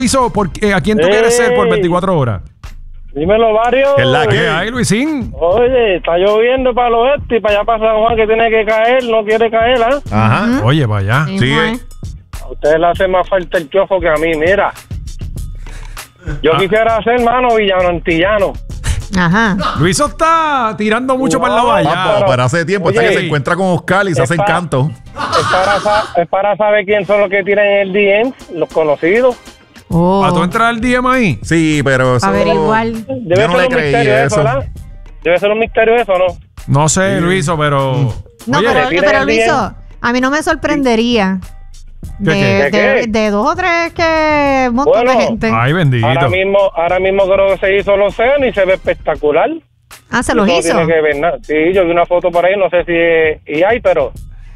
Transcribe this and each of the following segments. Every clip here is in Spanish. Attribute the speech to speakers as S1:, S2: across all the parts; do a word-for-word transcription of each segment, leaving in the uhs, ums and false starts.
S1: Luiso, ¿por qué, ¿a quién tú
S2: ¡Ey!
S1: quieres ser por veinticuatro horas?
S2: Dímelo, Barrio.
S3: ¿Qué es la que
S1: ¿Qué hay, Luisín?
S2: Oye, está lloviendo para el oeste y para allá para San Juan que tiene que caer, no quiere caer, ¿ah?
S3: Ajá.
S4: Ujú.
S1: Oye, vaya.
S4: Sí,
S3: Sigue.
S4: pues.
S2: A ustedes le hace más falta el kiosco que a mí, mira. Yo
S1: Ah.
S2: quisiera ser, mano, villano antillano.
S4: Ajá.
S1: Luiso está tirando mucho
S2: No,
S1: para la valla.
S3: Papá,
S2: pero-
S3: pero hace tiempo,
S2: Oye,
S3: hasta que se encuentra con Oscar y se
S2: es
S3: hace
S2: pa-
S3: encanto.
S2: Es para, sa- es para saber quién son los que tiran en el D M, los conocidos.
S4: Oh.
S1: ¿Para tú entrar al D M ahí?
S3: Sí, pero eso...
S4: Averiguar.
S2: Debe
S3: Yo no
S2: ser
S3: le
S2: un
S3: creí
S2: misterio eso,
S3: eso.
S2: ¿verdad? Debe ser un misterio eso, ¿no?
S1: No sé, Luiso, pero...
S4: No,
S1: Oye,
S4: pero,
S2: tiren
S4: pero
S2: el D M.
S4: Luiso, a mí no me sorprendería. De,
S1: ¿Qué, qué?
S4: de,
S2: ¿De qué?
S4: de dos o tres que un montón
S2: Bueno,
S4: de gente.
S1: ay, bendito.
S2: Ahora mismo, ahora mismo creo que se hizo el océano y se ve espectacular.
S4: Ah, se los
S2: Eso no
S4: hizo.
S2: tiene que ver nada. Sí, yo vi una foto por ahí, no sé si es- y hay, pero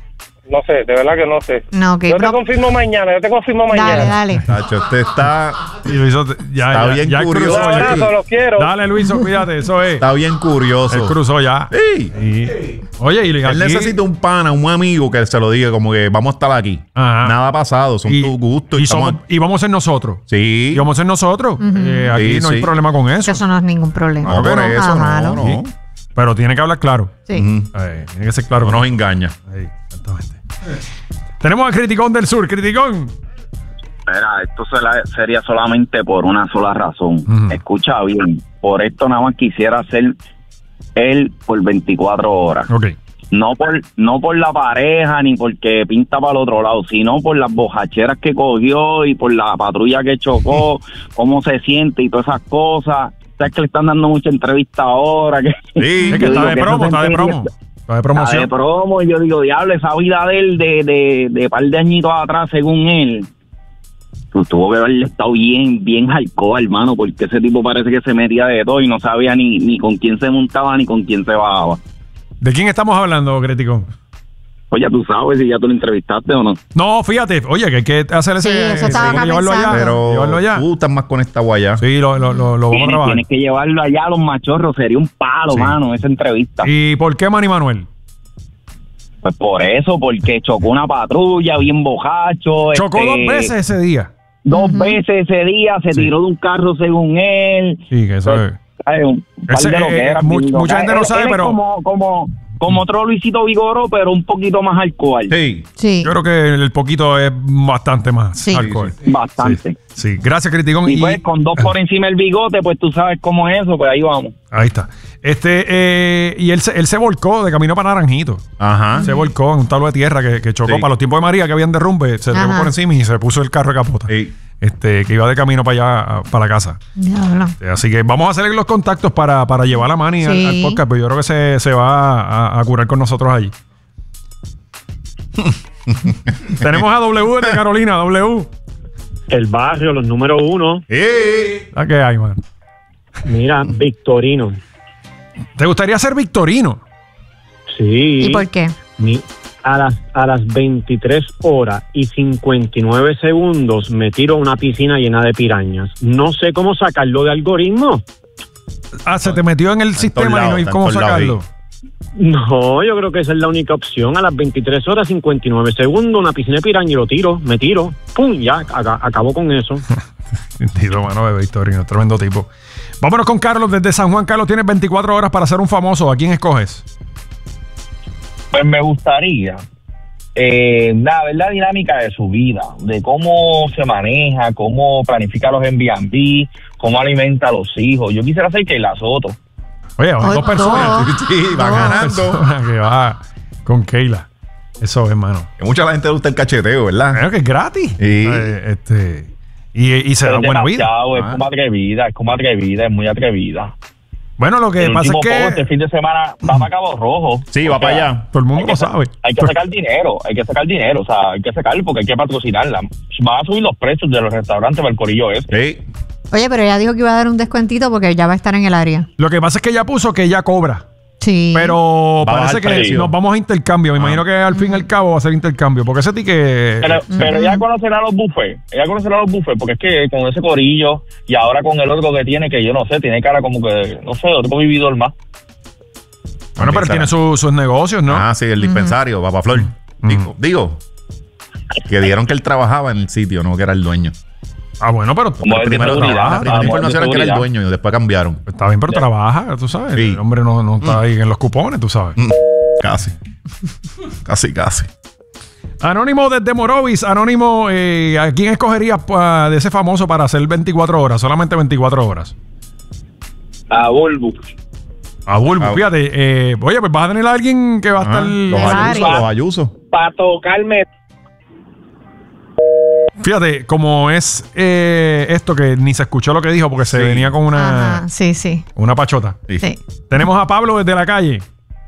S2: no sé, de verdad que no sé.
S4: No, ok,
S2: yo
S4: pero-
S2: te confirmo mañana, yo te confirmo mañana.
S4: Dale, dale.
S3: Tacho, este está...
S1: Y Luiso, ya,
S3: Está
S1: ya,
S3: bien
S1: ya
S3: curioso.
S1: cruzó.
S2: Un
S1: ya.
S2: abrazo, los quiero.
S1: Dale, Luiso, cuídate, eso es.
S3: Está bien curioso.
S1: Él cruzó ya.
S3: Sí.
S1: Sí. Oye, y
S3: Él
S1: aquí...
S3: necesita un pana, un amigo que se lo diga como que vamos a estar aquí.
S1: Ajá.
S3: Nada ha pasado, son
S1: y,
S3: tus gustos.
S1: y,
S3: estamos-
S1: somos- y vamos a ser nosotros.
S3: Sí.
S1: Y vamos a ser nosotros. Eh, aquí
S3: Sí,
S1: no hay
S3: sí.
S1: problema con eso.
S4: Eso no es ningún problema.
S3: No, por
S1: Claro que
S3: eso,
S4: Nada
S3: no,
S4: malo.
S3: no.
S1: Sí. Pero tiene que hablar claro.
S4: Sí.
S3: Ujú.
S1: Eh, tiene que ser claro.
S3: No nos engaña.
S1: Ahí, exactamente. Tenemos a Criticón del Sur. Criticón.
S5: Mira, esto será- sería solamente por una sola razón.
S1: Ujú.
S5: Escucha bien, por esto nada más quisiera hacer él por veinticuatro horas.
S1: Ok.
S5: No por no por la pareja ni porque pinta para el otro lado, sino por las bojacheras que cogió y por la patrulla que chocó, cómo se siente y todas esas cosas. Sabes que le están dando mucha entrevista ahora. Que,
S3: Sí.
S1: Es que
S5: yo
S1: está
S5: digo
S1: de
S5: que
S1: promo,
S5: esa
S1: está de
S5: gente-
S1: promo. Está de
S5: Está de
S1: promoción.
S5: promo, y yo digo, diablo, esa vida de él de, de, de par de añitos atrás, según él, pues tuvo que haberle estado bien, bien hardcore, hermano, porque ese tipo parece que se metía de todo y no sabía ni, ni con quién se montaba ni con quién se bajaba.
S1: ¿De quién estamos hablando, Criticón?
S5: Oye, tú sabes si ya tú lo entrevistaste o no.
S1: No, fíjate. Oye, que hay que hacer ese...
S4: Sí, eso estaba
S1: hay que
S4: acá
S1: llevarlo allá.
S4: pensando.
S3: Pero
S1: Llevarlo allá.
S3: tú estás más conectado allá.
S1: Sí, lo, lo, lo, lo vamos a
S5: Tienes,
S1: trabajar.
S5: tienes que llevarlo allá a los machorros, sería un palo,
S1: Sí.
S5: mano, esa entrevista.
S1: ¿Y por qué Manny Manuel?
S5: Pues por eso, porque chocó una patrulla, bien bojacho.
S1: Chocó
S5: este,
S1: dos veces ese día.
S5: Dos veces ese día, se
S1: Sí.
S5: tiró de un carro según él.
S1: Sí, que eso
S5: Pues,
S1: es...
S5: Ay, un par
S1: Ese,
S5: de
S1: eh,
S5: loqueras,
S1: mu-
S5: bien
S1: mucha
S5: locas.
S1: gente no
S5: Él-
S1: sabe,
S5: él es
S1: pero-
S5: como, como, como otro Luisito Vigoró, pero un poquito más alcohol.
S3: Sí.
S4: Sí.
S1: Yo creo que el poquito es bastante más
S4: Sí.
S1: alcohol.
S5: Bastante.
S1: Sí, gracias, Criticón.
S5: Y pues con dos por encima del bigote, pues tú sabes cómo es eso, pues ahí vamos.
S1: Ahí está. Este, eh, y él se, él se volcó de camino para Naranjito.
S3: Ajá.
S1: Se volcó en un tablo de tierra que, que chocó
S3: Sí.
S1: para los tiempos de María que habían derrumbe. Se trepó
S4: Ajá.
S1: por encima y se puso el carro de capota.
S3: Sí.
S1: Este, que iba de camino para allá, a- para la casa.
S4: Diablo.
S1: Eh, Así que vamos a hacer los contactos para, para llevar a Manny al,
S4: Sí.
S1: al podcast, pero yo creo que se, se va a, a curar con nosotros allí. Tenemos a W de Carolina, W.
S6: El barrio, los número uno.
S3: ¡Eh!
S1: ¿A qué hay, man?
S6: Mira, Victorino.
S1: ¿Te gustaría ser victorino?
S6: Sí.
S4: ¿Y por qué?
S6: Mi- a las a las veintitrés horas y cincuenta y nueve segundos me tiro a una piscina llena de pirañas. No sé cómo sacarlo de algoritmo.
S1: Ah, se te metió en el sistema y no
S3: lados,
S1: hay
S3: está en
S1: cómo
S3: todos lados,
S1: sacarlo.
S6: No, yo creo que esa es la única opción. A las veintitrés horas cincuenta y nueve segundos, una piscina de piraña y lo tiro, me tiro. ¡Pum! Ya, aca- acabo con eso.
S1: Sentido, mano, de victorino, tremendo tipo. Vámonos con Carlos desde San Juan. Carlos, tienes veinticuatro horas para ser un famoso. ¿A quién escoges?
S7: Pues me gustaría eh, la verdad dinámica de su vida, de cómo se maneja, cómo planifica los Airbnb, cómo alimenta a los hijos. Yo quisiera ser Keila Soto.
S1: Oye, van
S4: Oye,
S1: dos personas.
S4: dos.
S3: Sí, va
S4: No.
S3: ganando.
S1: Persona que va con Keila. Eso es, hermano.
S3: Que mucha gente le gusta el cacheteo, ¿verdad?
S1: Creo que es gratis.
S3: Sí.
S1: Eh, este, y, y se da
S7: Es
S1: buena vida.
S7: demasiado, es
S3: Ah.
S7: como atrevida, es como atrevida, es muy atrevida.
S1: Bueno, lo que
S7: El
S1: pasa
S7: último
S1: es
S7: post, este
S1: que
S7: fin de semana va para Cabo Rojo.
S3: Sí,
S7: O
S3: va
S7: sea,
S3: para allá.
S1: todo el mundo
S7: hay que
S1: lo
S7: sa-
S1: sabe.
S7: Hay que sacar dinero, hay que sacar dinero, o sea, hay que sacarlo porque hay que patrocinarla. Va a subir los precios de los restaurantes para el corillo ese.
S3: Sí.
S4: Oye, pero ella dijo que iba a dar un descuentito porque ya va a estar en el área.
S1: Lo que pasa es que ella puso que ella cobra.
S4: Sí.
S1: Pero
S3: Va a
S1: parece
S3: bajar
S1: que
S3: precio.
S1: nos vamos a intercambio. Me
S3: Ah.
S1: imagino que al fin y al cabo va a ser intercambio. Porque ese ticket.
S7: Pero, pero ella conocerá los buffets, ella conocerá los buffets, porque es que con ese corillo y ahora con el otro que tiene, que yo no sé, tiene cara como que, no sé, otro vividor más.
S1: Bueno, pero
S3: Esa-
S1: tiene su- sus negocios, ¿no?
S3: Ah, sí, el dispensario, Papá Flor. Digo, digo, que dieron que él trabajaba en el sitio, no que era el dueño.
S1: Ah, bueno, pero
S7: Como el de
S3: Primero
S7: seguridad,
S3: trabaja. La primera
S7: como el de
S3: información era que era el
S7: seguridad.
S3: dueño y después cambiaron.
S1: está bien, pero trabaja, tú sabes.
S3: Sí.
S1: El hombre no, no está ahí en los cupones, tú sabes.
S3: Casi. Casi, casi.
S1: Anónimo desde Morovis. Anónimo, eh, ¿a quién escogerías pa- de ese famoso para hacer veinticuatro horas? Solamente veinticuatro horas.
S2: A Bulbu.
S1: A Bulbo,
S3: Ah.
S1: fíjate. eh, oye, pues vas a tener a alguien que va a
S3: Ajá.
S1: estar...
S3: Los
S4: Larry.
S3: Ayuso, los Ayuso.
S2: Para tocarme.
S1: Fíjate, como es eh, esto que ni se escuchó lo que dijo porque se
S3: Sí.
S1: venía con una,
S4: Ajá, sí, sí.
S1: una pachota.
S3: Sí.
S4: Sí.
S1: Tenemos a Pablo desde la calle.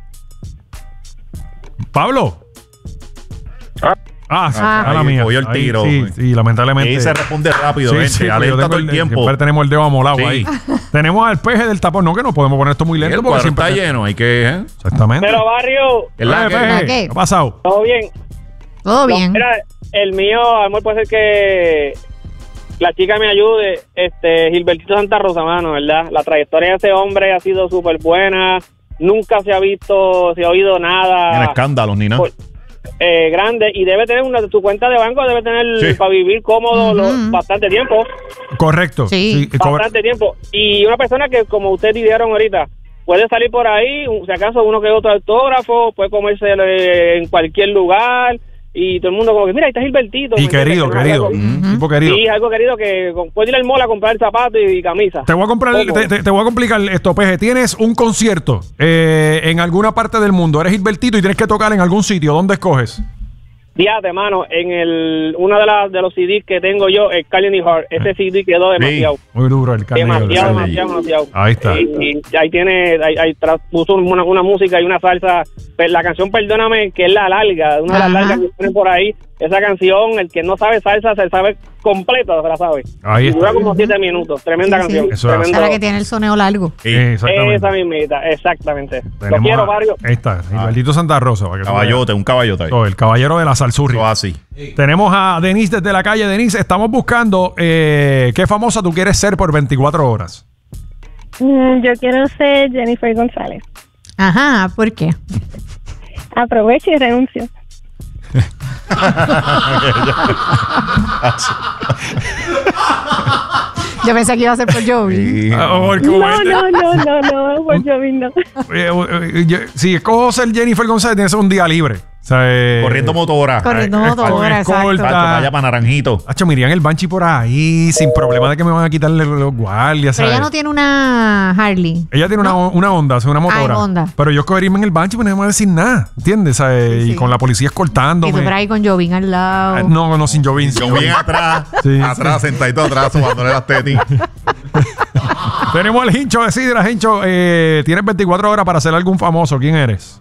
S1: Pablo. Ah, sí,
S4: Ah.
S1: a la
S3: Ahí
S1: mía.
S3: cogió el
S1: Ahí,
S3: tiro.
S1: sí, sí, lamentablemente.
S3: Y se responde rápido,
S1: Sí,
S3: gente.
S1: sí, pues yo
S3: alerta
S1: tengo
S3: todo el tiempo.
S1: Siempre tenemos el dedo amolado
S3: Sí.
S1: ahí. Tenemos al peje del tapón. No, que no podemos poner esto muy lento
S3: El
S1: porque
S3: cuadro
S1: siempre
S3: está lleno, hay que... ¿eh?
S1: Exactamente.
S2: Pero barrio,
S3: Es la
S1: Eh,
S3: que-
S1: peje,
S4: ¿La qué?
S1: ¿qué ha pasado?
S2: todo bien.
S4: Todo bien.
S2: Mira, el mío, amor, puede ser que la chica me ayude. Este, Gilbertito Santa Rosa, mano, ¿verdad? La trayectoria de ese hombre ha sido súper buena. Nunca se ha visto, se ha oído nada.
S3: En escándalos ni nada.
S2: Pues, eh, grande, y debe tener una su cuenta de banco, debe tener
S3: Sí.
S2: para vivir cómodo lo-
S4: Ujú.
S2: bastante tiempo.
S1: Correcto.
S4: Sí.
S1: cobra-
S2: Bastante tiempo. Y una persona que, como ustedes dijeron ahorita, puede salir por ahí, un- si acaso uno que otro autógrafo, puede comerse eh, en cualquier lugar, y todo el mundo como que, mira, ahí está Gilbertito.
S1: Y
S2: ¿me entiendes?
S1: querido,
S2: Que no es
S1: querido.
S2: algo-
S1: Un tipo querido.
S2: Sí, algo querido que con- puede ir al mall a comprar el zapato y, y camisa.
S1: Te voy a comprar,
S2: ¿Cómo?
S1: te, te- te voy a complicar esto, peje. Tienes un concierto eh, en alguna parte del mundo. Eres Gilbertito y tienes que tocar en algún sitio. ¿Dónde escoges?
S2: Fíjate, mano, en el uno de, las de los C Ds que tengo yo, el Carly Heart, ese C D quedó demasiado.
S1: Muy duro el Carnegie.
S2: Demasiado,
S1: el Carnegie.
S2: demasiado, demasiado.
S1: Ahí está.
S2: Y, y ahí tiene, ahí, ahí tra- puso una, una música y una salsa. Pe- La canción Perdóname, que es la larga, una de las
S4: Ajá.
S2: largas que ponen por ahí. Esa canción, el que no sabe salsa, se sabe completa, se la sabe.
S1: Ahí
S2: Y
S1: está.
S2: dura como siete minutos. Tremenda
S4: Sí, sí.
S2: canción.
S1: Eso es así.
S2: Tremendo.
S4: Ahora que tiene el soneo largo.
S3: Sí.
S1: Eh, exactamente.
S2: Esa mismita, exactamente. Lo
S1: Tenemos
S2: quiero,
S1: a-
S2: Mario.
S1: Ahí está, Gilbertito Santa Rosa. para que tú
S3: Caballote, un caballote ahí.
S1: veas. Oh, el caballero de la salsurri.
S3: Eso así.
S1: Tenemos a Denise desde la calle. Denise, estamos buscando eh, qué famosa tú quieres ser por veinticuatro horas.
S8: Mm, Yo quiero ser Jennifer González.
S4: Ajá, ¿por qué?
S8: Aprovecho y renuncio.
S4: Yo pensé que iba a ser por Joey.
S3: Sí.
S1: Ah, porque,
S8: No,
S1: este-
S8: no, no, no, no, por Jovi no.
S1: eh, eh, yo- si escojo ser Jennifer González, tienes un día libre. O sea, eh,
S3: Corriendo motora.
S4: Corriendo
S1: eh,
S4: motora,
S1: con
S4: exacto.
S1: escolta.
S3: Tacho, vaya para Naranjito.
S1: Hacho, me irían el Banshee por ahí sin problema de que me van a quitarle los guardias.
S4: Pero
S1: ¿sabes?
S4: ella no tiene una Harley.
S1: Ella tiene una, una Honda, o sea, una motora.
S4: Ah, Honda.
S1: Pero yo escogería en el Banshee, pues no me van a decir nada. ¿Entiendes? ¿Sabes?
S4: Sí,
S1: Y
S4: sí.
S1: con la policía escoltándome.
S4: Y tú por ahí con Jovin al lado.
S1: Ah, no, no, sin Jovín.
S3: Yo bien atrás,
S1: Sí,
S3: atrás, sentadito atrás, subándole las tetis.
S1: Tenemos al Hincho de Sidra. Hincho, eh, tienes veinticuatro horas para ser algún famoso. ¿Quién eres?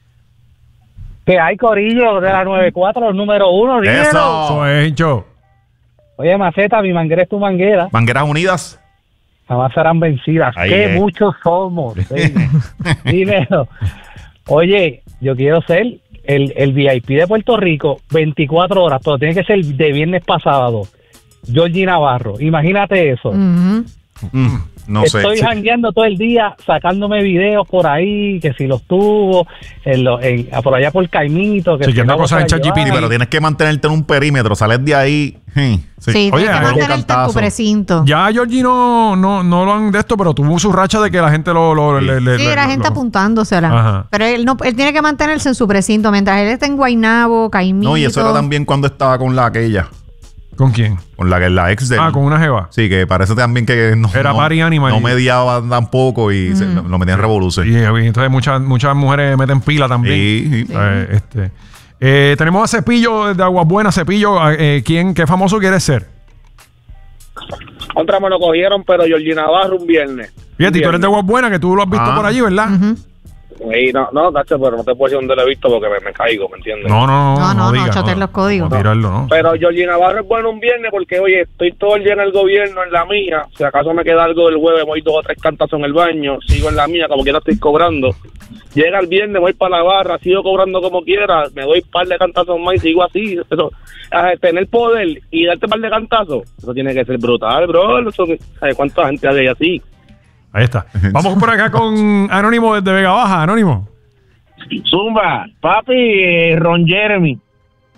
S9: Que hay corillo de la noventa y cuatro, el número uno, dímelo.
S3: Eso.
S1: Eso es, Hincho.
S9: Oye, Maceta, mi manguera es tu manguera.
S3: Mangueras Unidas.
S9: Jamás serán vencidas.
S3: Ahí
S9: Qué
S3: es.
S9: muchos somos. Sí. Dímelo. Oye, yo quiero ser el, el V I P de Puerto Rico, veinticuatro horas, pero tiene que ser de viernes pasado. Georgie Navarro, imagínate eso.
S4: Ujú.
S3: Mm, no sé.
S9: Estoy
S3: Sí.
S9: jangueando todo el día, sacándome videos por ahí, que si los tuvo, en lo- en- por allá por Caimito. Que
S1: Chequeando
S9: si no
S1: cosas en
S9: se la
S1: ChatGPT,
S3: Sí,
S9: llevaban.
S3: pero tienes que mantenerte en un perímetro. Sales de ahí. Sí.
S4: Sí,
S1: Oye,
S4: tienes que
S1: hagan un
S4: mantenerte en tu
S3: cantazo.
S4: precinto.
S1: Ya Georgie no, no, no lo han de esto, pero tuvo su racha de que la gente lo... lo
S3: Sí.
S1: le- le-
S4: Sí,
S1: le-
S4: la gente
S1: lo-
S4: apuntándosela.
S1: Ajá.
S4: Pero él no, él tiene que mantenerse en su precinto mientras él está en Guaynabo, Caimito.
S3: No, y eso era también cuando estaba con la aquella.
S1: ¿Con quién?
S3: Con la que la ex de él.
S1: Ah, con una jeva.
S3: Sí, que parece también que no,
S1: Era
S3: no,
S1: party animal.
S3: no mediaba tampoco y se- lo metían en revolución.
S1: Y, y entonces muchas, muchas mujeres meten pila también.
S3: Sí, sí.
S1: Eh, este. Eh, tenemos a Cepillo de Aguas Buenas. Cepillo, eh, ¿quién, ¿qué famoso quieres ser?
S2: Contra me lo cogieron, pero Georgie Navarro un viernes.
S1: Fíjate, y tú eres de Aguas Buenas, que tú lo has visto
S3: Ah.
S1: por allí, ¿verdad?
S4: Ujú.
S2: Sí, no, no, Nacho, pero no te puedo decir dónde lo he visto porque me, me caigo, ¿me entiendes?
S1: No, no, no.
S4: No, no, no,
S1: digas,
S4: choteen los códigos.
S1: No tirarlo, ¿no?
S2: Pero Georgie Navarro es bueno un viernes porque, oye, estoy todo el día en el gobierno, en la mía. Si acaso me queda algo del jueves, voy dos o tres cantazos en el baño, sigo en la mía, como quiera estoy cobrando. Llega el viernes, voy para la barra, sigo cobrando como quiera, me doy un par de cantazos más y sigo así. Eso, eh, tener poder y darte un par de cantazos, eso tiene que ser brutal, bro. Eso, ¿sabes cuánta gente hay así?
S1: Ahí está. Vamos por acá con Anónimo desde Vega Baja. Anónimo.
S9: Zumba, papi, eh, Ron Jeremy.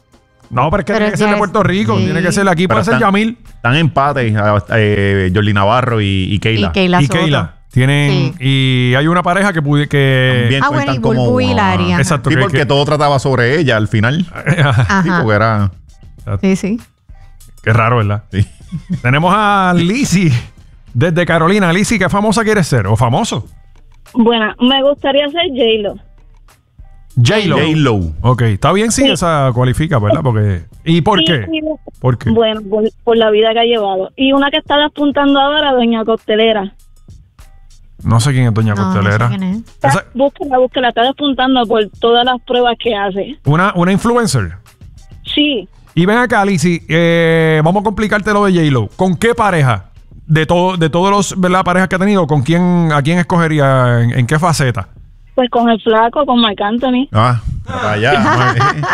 S1: No, pero es que
S4: Pero
S1: tiene que ser
S4: ya
S1: de
S4: es-
S1: Puerto Rico.
S4: sí.
S1: Tiene que ser aquí.
S3: Pero
S1: Puede ser
S3: están-
S1: Yamil
S3: Están en empate, eh, Jordi Navarro y, y Keila.
S4: Y Keila
S1: y
S4: Soto.
S1: Keila. Tienen, y hay una pareja que pude que.
S3: También
S4: Ah, bueno,
S3: cuentan
S4: y
S3: como-
S4: Bulbu y Lari, ajá.
S1: Exacto.
S3: Sí,
S1: que-
S3: porque
S1: que-
S3: todo trataba sobre ella al final. Sí,
S4: Ajá.
S3: porque era...
S4: Sí, sí.
S1: Qué raro, ¿verdad?
S3: Sí.
S1: Tenemos a Lizzy desde Carolina. Lizzy, ¿qué famosa quieres ser? ¿O famoso?
S8: Bueno, me gustaría ser J-Lo.
S1: J-Lo.
S3: J-Lo.
S1: Ok, está bien si
S8: Sí.
S1: esa cualifica, ¿verdad? Porque ¿y por
S8: Y-
S1: qué?
S8: y-
S1: ¿Por qué?
S8: Bueno, por, por la vida que ha llevado. Y una que está despuntando ahora, Doña Costelera.
S1: No sé quién es Doña
S4: No, no sé
S1: Costelera.
S4: quién es.
S8: Está-
S1: Esa-
S8: Búsquela, búsquela, está despuntando por todas las pruebas que hace.
S1: una, una influencer.
S8: Sí,
S1: Y ven acá, Lizzy, eh, vamos a complicarte lo de J-Lo. ¿Con qué pareja? De todo, de todos los, ¿verdad? Parejas que ha tenido, ¿con quién, a quién escogería? ¿En, en qué faceta?
S8: pues con el flaco, con Marc Anthony.
S3: Ah, para allá.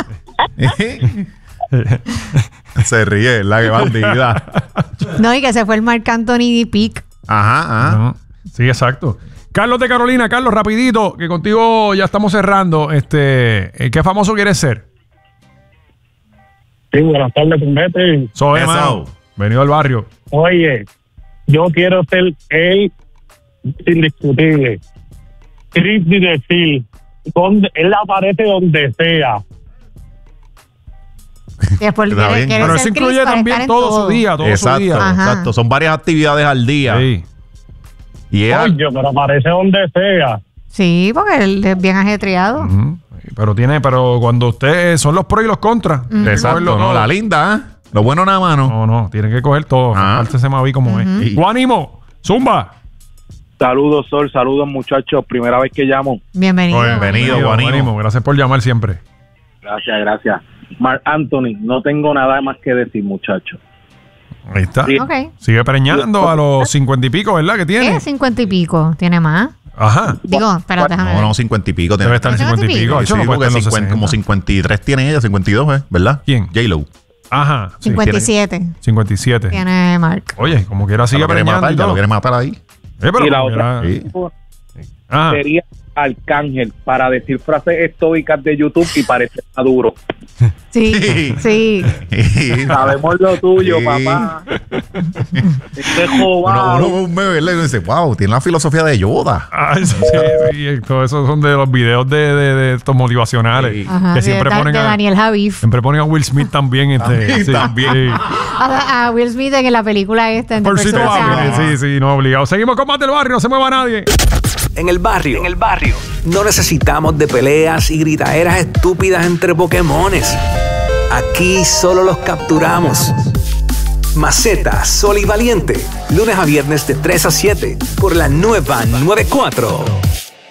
S3: Se ríe, la que bandida.
S4: No, y que se fue el Marc Anthony Peak.
S3: Ajá, ajá.
S1: Ajá. Sí, exacto. Carlos de Carolina, Carlos, rapidito, que contigo ya estamos cerrando. Este, ¿qué famoso quieres ser?
S6: Sí, buenas tardes, Promete.
S1: Soy
S3: Eso.
S1: hermano. Venido al barrio.
S6: Oye, yo quiero ser el indiscutible. Chris y decir, donde, él aparece donde sea.
S4: Y después
S3: Está
S4: quiere,
S3: bien.
S4: quiere
S1: Pero
S4: ser
S1: eso
S4: Chris
S1: incluye
S4: para
S1: también
S4: estar en
S1: todo, su día, todo
S3: Exacto,
S1: su día.
S4: Ajá.
S3: exacto. Son varias actividades al día.
S1: Sí.
S3: Y ella-
S6: Oye, pero aparece donde sea.
S4: Sí, porque él es bien ajetreado.
S1: Ujú. Pero tiene, pero cuando usted son los pros y los contras. tiene que
S3: Exacto,
S1: cogerlo
S3: ¿no?
S1: todo.
S3: La linda, ¿eh? Lo bueno nada mano.
S1: No, no, tiene que coger todo.
S3: Ah.
S1: Aparte se me vi como es.
S3: Y-
S1: Tu ánimo, Zumba.
S2: Saludos, Sol, saludos, muchachos. Primera vez que llamo.
S4: Bienvenido.
S3: Bienvenido. Juanimo.
S1: Gracias por llamar siempre.
S2: Gracias, gracias. Marc Anthony, no tengo nada más que decir, muchachos.
S1: Ahí está.
S2: Sí.
S4: Ok.
S1: Sigue preñando a los cincuenta y pico, ¿verdad? Que tiene.
S4: Es cincuenta y pico. ¿Tiene más?
S1: Ajá.
S4: Digo, espérate, déjame
S3: No,
S4: ver.
S3: no, cincuenta y pico.
S1: Debe estar en
S4: ¿Cincuenta
S1: cincuenta y
S4: y
S1: pico.
S4: pico?
S1: Eso
S3: Sí,
S1: no puede
S3: porque
S1: estar en los
S3: cincuenta como
S1: sesenta.
S3: cincuenta y tres tiene ella, cincuenta y dos, ¿eh? ¿Verdad?
S1: ¿Quién?
S3: J-Lo.
S1: Ajá. sí.
S4: cincuenta y siete
S1: cincuenta y siete.
S4: tiene Mark.
S1: Oye, como quiera
S3: Ya
S1: sigue
S3: lo quiere
S1: preñando
S3: matar,
S1: y
S3: ya
S1: todo.
S3: lo quiere matar ahí.
S1: Eh, pero
S2: Y la
S1: como
S2: otra-
S1: quiera-
S3: Sí.
S1: Ajá.
S2: Sería Arcángel para decir frases estoicas de YouTube y parece maduro.
S4: Sí,
S3: Sí.
S4: sí.
S2: Sabemos lo tuyo,
S3: Sí.
S2: papá. Este
S3: Uno,
S2: jobado.
S3: uno ve un meme, ¿verdad? Y uno dice, wow, tiene la filosofía de Yoda.
S1: Ah, sí, sí, sí, todo eso son de los videos de, de, de estos motivacionales.
S3: Sí.
S4: Ajá,
S1: que
S4: de,
S1: siempre
S4: de-
S1: ponen
S4: de
S1: a,
S4: Daniel Javif.
S1: siempre ponen a Will Smith también. Este,
S3: También,
S1: sí,
S3: también.
S1: sí.
S4: A, a Will Smith en la película esta. en The
S1: Por si tú
S4: Pursuit of
S1: hables.
S4: Happiness.
S1: Sí, sí, no obligado. Seguimos con más del barrio, no se mueva nadie.
S10: En el barrio, en el barrio, no necesitamos de peleas y gritaderas estúpidas entre Pokémones. Aquí solo los capturamos. Maceta, Sol y Valiente, lunes a viernes de tres a siete por la nueva noventa y cuatro.